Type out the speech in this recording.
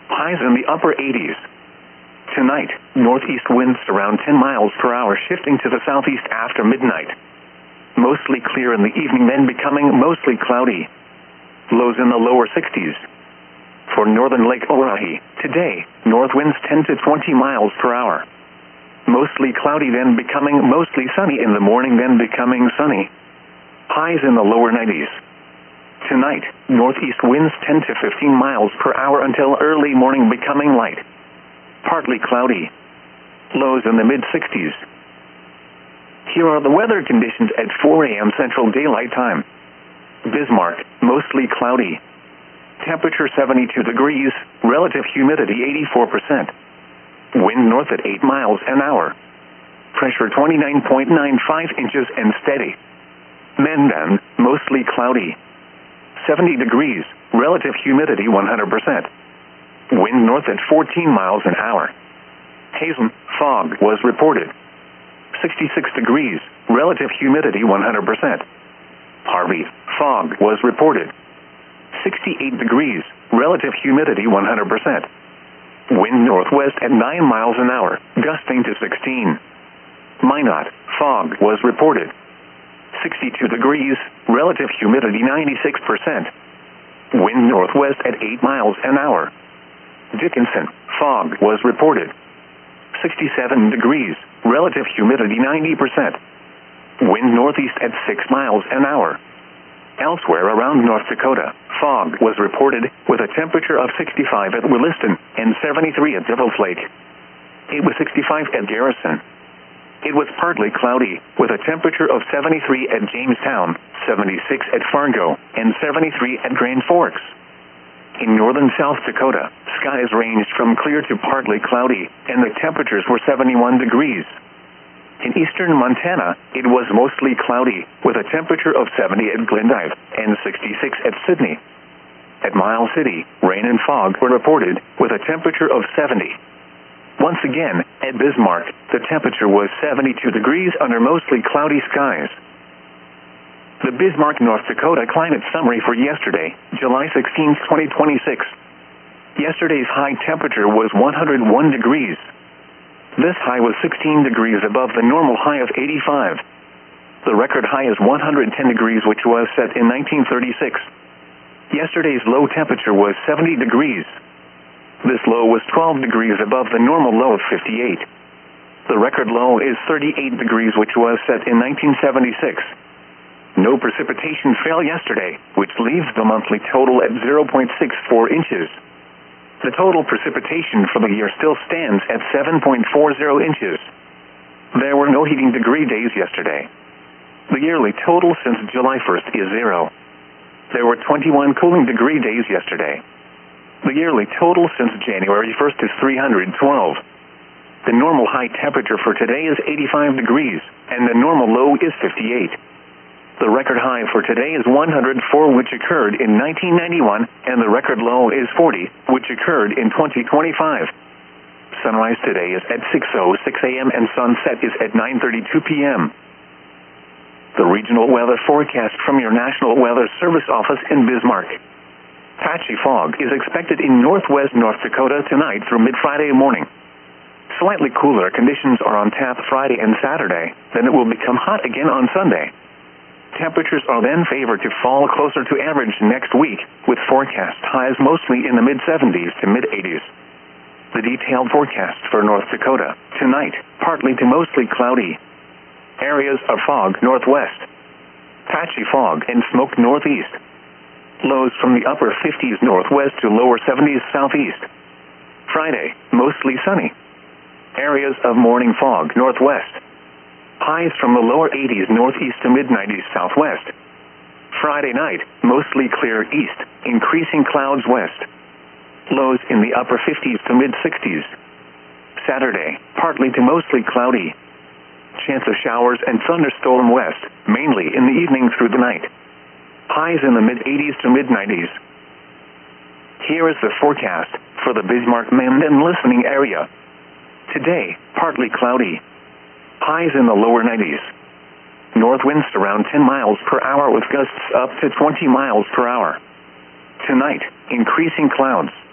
Highs in the upper 80s. Tonight, northeast winds around 10 miles per hour shifting to the southeast after midnight. Mostly clear in the evening, then becoming mostly cloudy. Lows in the lower 60s. For northern Lake Oahe, today, north winds 10 to 20 miles per hour. Mostly cloudy, then becoming mostly sunny in the morning, then becoming sunny. Highs in the lower 90s. Tonight, northeast winds 10 to 15 miles per hour until early morning, becoming light. Partly cloudy. Lows in the mid-60s. Here are the weather conditions at 4 a.m. Central Daylight Time. Bismarck, mostly cloudy. Temperature 72 degrees, relative humidity 84%. Wind north at 8 miles an hour. Pressure 29.95 inches and steady. Mandan, mostly cloudy. 70 degrees, relative humidity 100%. Wind north at 14 miles an hour. Hazen, fog was reported. 66 degrees, relative humidity 100%. Harvey, fog was reported. 68 degrees, relative humidity 100%. Wind northwest at 9 miles an hour, gusting to 16. Minot, fog was reported. 62 degrees, relative humidity 96%. Wind northwest at 8 miles an hour. Dickinson, fog was reported. 67 degrees, relative humidity 90%. Wind northeast at 6 miles an hour. Elsewhere around North Dakota, fog was reported with a temperature of 65 at Williston and 73 at Devil's Lake. It was 65 at Garrison. It was partly cloudy with a temperature of 73 at Jamestown, 76 at Fargo, and 73 at Grand Forks. In northern South Dakota, skies ranged from clear to partly cloudy, and the temperatures were 71 degrees. In eastern Montana, it was mostly cloudy, with a temperature of 70 at Glendive and 66 at Sydney. At Miles City, rain and fog were reported, with a temperature of 70. Once again, at Bismarck, the temperature was 72 degrees under mostly cloudy skies. The Bismarck, North Dakota climate summary for yesterday, July 16, 2026. Yesterday's high temperature was 101 degrees. This high was 16 degrees above the normal high of 85. The record high is 110 degrees, which was set in 1936. Yesterday's low temperature was 70 degrees. This low was 12 degrees above the normal low of 58. The record low is 38 degrees, which was set in 1976. No precipitation fell yesterday, which leaves the monthly total at 0.64 inches. The total precipitation for the year still stands at 7.40 inches. There were no heating degree days yesterday. The yearly total since July 1st is 0. There were 21 cooling degree days yesterday. The yearly total since January 1st is 312. The normal high temperature for today is 85 degrees, and the normal low is 58. The record high for today is 104, which occurred in 1991, and the record low is 40, which occurred in 2025. Sunrise today is at 6:06 a.m. and sunset is at 9:32 p.m. The regional weather forecast from your National Weather Service office in Bismarck. Patchy fog is expected in northwest North Dakota tonight through mid-Friday morning. Slightly cooler conditions are on tap Friday and Saturday, then it will become hot again on Sunday. Temperatures are then favored to fall closer to average next week, with forecast highs mostly in the mid-70s to mid-80s. The detailed forecast for North Dakota. Tonight, partly to mostly cloudy. Areas of fog northwest. Patchy fog and smoke northeast. Lows from the upper 50s northwest to lower 70s southeast. Friday, mostly sunny. Areas of morning fog northwest. Highs from the lower 80s northeast to mid-90s southwest. Friday night, mostly clear east, increasing clouds west. Lows in the upper 50s to mid-60s. Saturday, partly to mostly cloudy. Chance of showers and thunderstorm west, mainly in the evening through the night. Highs in the mid-80s to mid-90s. Here is the forecast for the Bismarck-Mandan listening area. Today, partly cloudy. Highs in the lower 90s. North winds around 10 miles per hour with gusts up to 20 miles per hour. Tonight, increasing clouds.